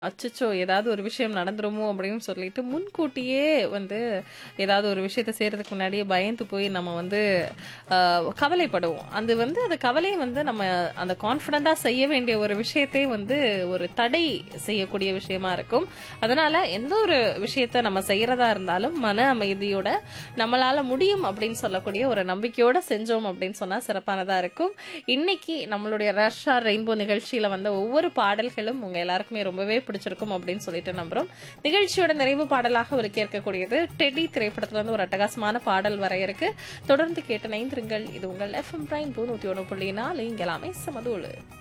அச்சச்சோ! ஏதாவது ஒரு விஷயம் நடந்துருமோ அப்படின்னு சொல்லிட்டு முன்கூட்டியே வந்து ஏதாவது ஒரு விஷயத்த செய்றதுக்கு முன்னாடியே பயந்து போய் நம்ம வந்து அ கவலைப்படுவோம். அது வந்து அந்த கவலை வந்து நம்ம அந்த கான்ஃபிடென்ட்டா செய்ய வேண்டிய ஒரு விஷயத்தை வந்து ஒரு தடை செய்யக்கூடிய விஷயமா இருக்கும். அதனால எந்த ஒரு விஷயத்த நம்ம செய்யறதா இருந்தாலும் மன அமைதியோட நம்மளால முடியும் அப்படின்னு சொல்லக்கூடிய ஒரு நம்பிக்கையோட செஞ்சோம் அப்படின்னு சொன்னா சிறப்பானதா இருக்கும். இன்னைக்கு நம்மளுடைய ரஷ்ஷா ரெயின்போ நிகழ்ச்சியில வந்த ஒவ்வொரு பாடல்களும் உங்க எல்லாருக்குமே ரொம்பவே பிடிச்சிருக்கும் அப்படின்னு சொல்லிட்டு நம்புறோம். நிகழ்ச்சியோட நிறைவு பாடலாக ஒரு கேட்கக்கூடியது டெடி திரைப்படத்துல இருந்து ஒரு அட்டகாசமான பாடல் வர இருக்கு. தொடர்ந்து கேட்டு இணைந்திருங்கள். இது உங்கள் எஃப்எம் பிரைன் 101.4 இங்க எல்லாமே சமதூளு.